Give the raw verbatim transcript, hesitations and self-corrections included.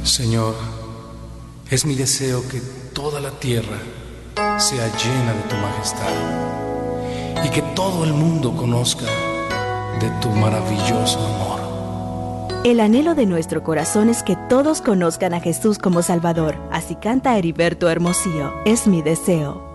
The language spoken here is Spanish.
Señor, es mi deseo que toda la tierra sea llena de tu majestad y que todo el mundo conozca de tu maravilloso amor. El anhelo de nuestro corazón es que todos conozcan a Jesús como Salvador. Así canta Heriberto Hermosillo. Es mi deseo.